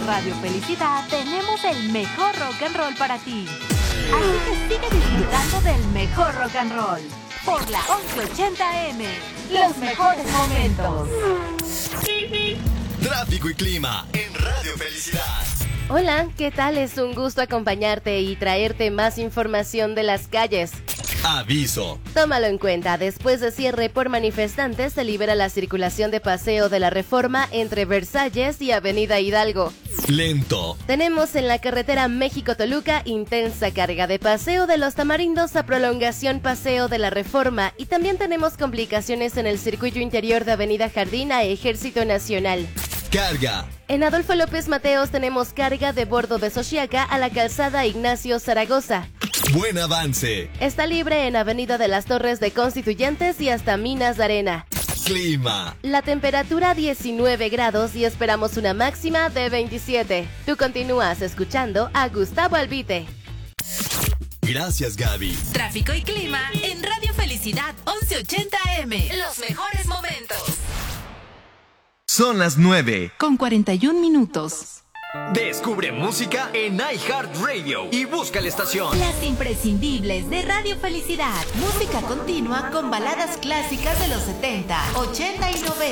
Radio Felicidad tenemos el mejor rock and roll para ti. Así que sigue disfrutando del mejor rock and roll. Por la 1180M, los mejores momentos. Tráfico y clima en Radio Felicidad. Hola, ¿qué tal? Es un gusto acompañarte y traerte más información de las calles. Aviso. Tómalo en cuenta, después de cierre por manifestantes se libera la circulación de Paseo de la Reforma entre Versalles y Avenida Hidalgo. Lento. Tenemos en la carretera México-Toluca intensa carga de Paseo de los Tamarindos a prolongación Paseo de la Reforma y también tenemos complicaciones en el circuito interior de Avenida Jardín a Ejército Nacional. Carga. En Adolfo López Mateos tenemos carga de bordo de Xochiaca a la calzada Ignacio Zaragoza. Buen avance. Está libre en Avenida de las Torres de Constituyentes y hasta Minas de Arena. Clima. La temperatura 19 grados y esperamos una máxima de 27. Tú continúas escuchando a Gustavo Albite. Gracias, Gaby. Tráfico y clima en Radio Felicidad 1180M. Los mejores momentos. Son las 9. Con 41 minutos. Descubre música en iHeartRadio y busca la estación. Las imprescindibles de Radio Felicidad. Música continua con baladas clásicas de los 70, 80 y 90.